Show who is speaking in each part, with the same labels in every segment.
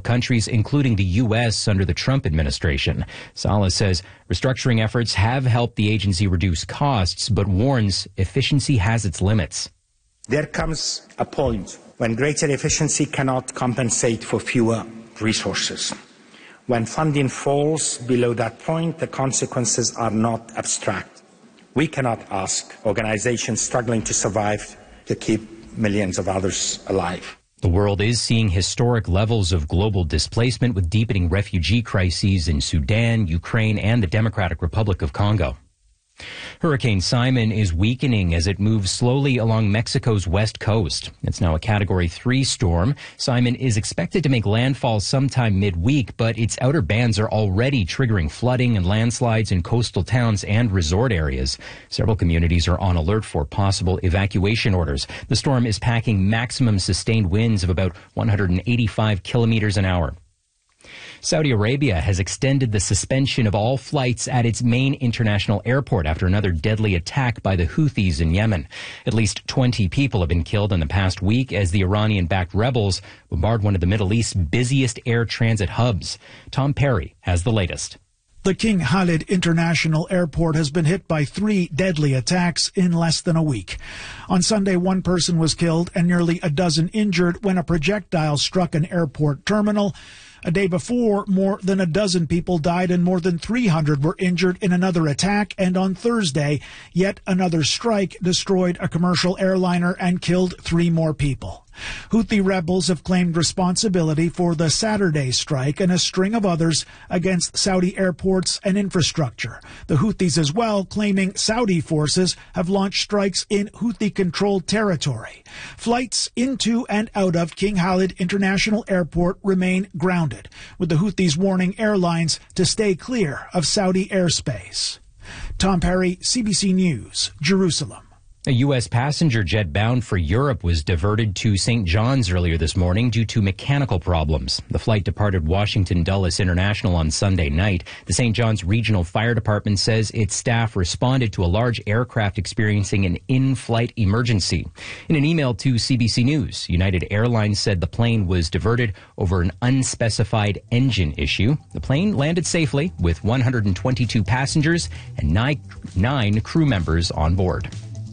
Speaker 1: countries, including the U.S. under the Trump administration. Salas says restructuring efforts have helped the agency reduce costs, but warns efficiency has its limits.
Speaker 2: There comes a point when greater efficiency cannot compensate for fewer resources. When funding falls below that point, the consequences are not abstract. We cannot ask organizations struggling to survive to keep millions of others alive.
Speaker 1: The world is seeing historic levels of global displacement with deepening refugee crises in Sudan, Ukraine, and the Democratic Republic of Congo. Hurricane Simon is weakening as it moves slowly along Mexico's west coast. It's now a Category 3 storm. Simon is expected to make landfall sometime midweek, but its outer bands are already triggering flooding and landslides in coastal towns and resort areas. Several communities are on alert for possible evacuation orders. The storm is packing maximum sustained winds of about 185 kilometers an hour. Saudi Arabia has extended the suspension of all flights at its main international airport after another deadly attack by the Houthis in Yemen. At least 20 people have been killed in the past week as the Iranian-backed rebels bombard one of the Middle East's busiest air transit hubs. Tom Perry has the latest.
Speaker 3: The King Khalid International Airport has been hit by 3 deadly attacks in less than a week. On Sunday, 1 person was killed and nearly a dozen injured when a projectile struck an airport terminal. A day before, more than a dozen people died and more than 300 were injured in another attack. And on Thursday, yet another strike destroyed a commercial airliner and killed 3 more people. Houthi rebels have claimed responsibility for the Saturday strike and a string of others against Saudi airports and infrastructure. The Houthis as well claiming Saudi forces have launched strikes in Houthi-controlled territory. Flights into and out of King Khalid International Airport remain grounded, with the Houthis warning airlines to stay clear of Saudi airspace. Tom Perry, CBC News, Jerusalem.
Speaker 1: A U.S. passenger jet bound for Europe was diverted to St. John's earlier this morning due to mechanical problems. The flight departed Washington Dulles International on Sunday night. The St. John's Regional Fire Department says its staff responded to a large aircraft experiencing an in-flight emergency. In an email to CBC News, United Airlines said the plane was diverted over an unspecified engine issue. The plane landed safely with 122 passengers and 9 crew members on board.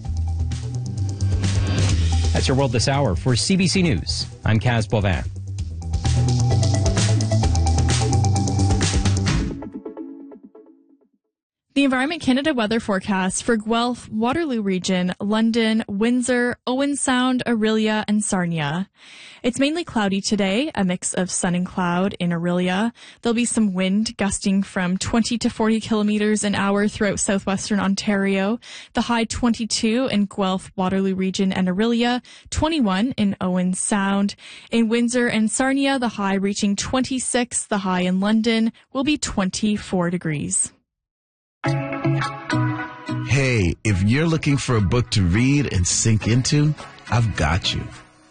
Speaker 1: That's your World This Hour. For CBC News, I'm Kaz Bovin.
Speaker 4: The Environment Canada weather forecast for Guelph, Waterloo Region, London, Windsor, Owen Sound, Orillia, and Sarnia. It's mainly cloudy today, a mix of sun and cloud in Orillia. There'll be some wind gusting from 20 to 40 kilometers an hour throughout southwestern Ontario. The high 22 in Guelph, Waterloo Region, and Orillia, 21 in Owen Sound. In Windsor and Sarnia, the high reaching 26. The high in London will be 24 degrees.
Speaker 5: Hey, if you're looking for a book to read and sink into, I've got you.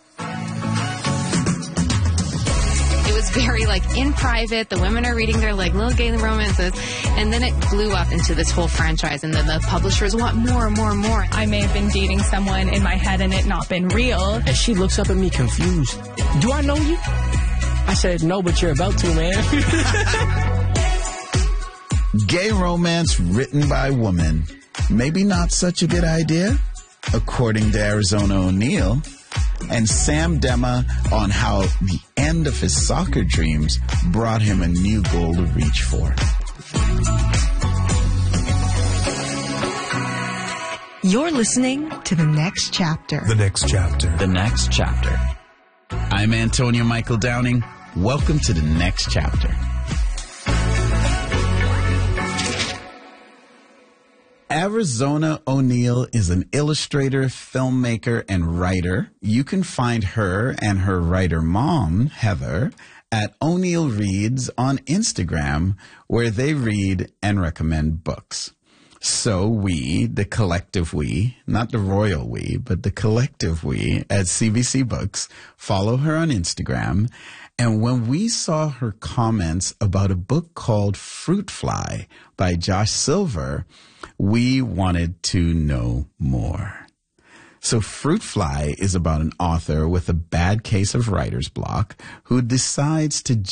Speaker 6: It was very, in private. The women are reading their, little gay romances. And then it blew up into this whole franchise. And then the publishers want more and more and more.
Speaker 7: I may have been dating someone in my head and it not been real.
Speaker 8: And she looks up at me confused. Do I know you? I said, no, but you're about to, man.
Speaker 5: Gay romance written by women. Maybe not such a good idea, according to Arizona O'Neil. And Sam Dema on how the end of his soccer dreams brought him a new goal to reach for.
Speaker 9: You're listening to The Next Chapter.
Speaker 10: The Next Chapter.
Speaker 5: The Next Chapter. I'm Antonio Michael Downing. Welcome to The Next Chapter. Arizona O'Neil is an illustrator, filmmaker, and writer. You can find her and her writer mom, Heather, at O'Neil Reads on Instagram, where they read and recommend books. So we, the collective we, not the royal we, but the collective we at CBC Books, follow her on Instagram. And when we saw her comments about a book called Fruit Fly by Josh Silver, we wanted to know more. So Fruit Fly is about an author with a bad case of writer's block who decides to